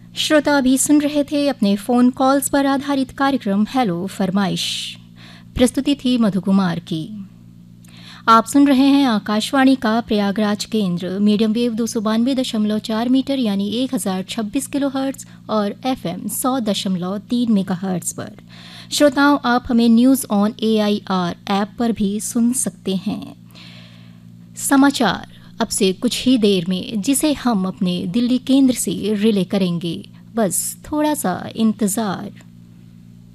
श्रोता अभी सुन रहे थे अपने फ़ोन कॉल्स पर आधारित कार्यक्रम हेलो फरमाइश। प्रस्तुति थी मधु कुमार की। आप सुन रहे हैं आकाशवाणी का प्रयागराज केंद्र मीडियम वेव 292.4 मीटर यानी 1026 किलोहर्ट्ज़ और FM 100.3 मेगाहर्ट्ज़ पर। श्रोताओं, आप हमें न्यूज़ ऑन AIR ऐप पर भी सुन सकते हैं। समाचार अब से कुछ ही देर में, जिसे हम अपने दिल्ली केंद्र से रिले करेंगे। बस थोड़ा सा इंतज़ार।